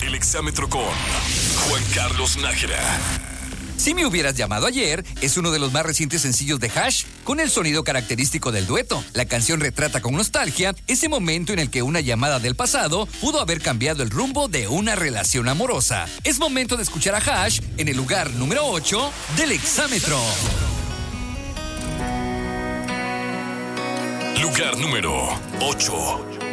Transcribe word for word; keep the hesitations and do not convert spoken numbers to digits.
El exámetro con Juan Carlos Nájera. Si me hubieras llamado ayer es uno de los más recientes sencillos de Hash, con el sonido característico del dueto. La canción retrata con nostalgia ese momento en el que una llamada del pasado pudo haber cambiado el rumbo de una relación amorosa. Es momento de escuchar a Hash en el lugar número ocho del exámetro. Lugar número ocho.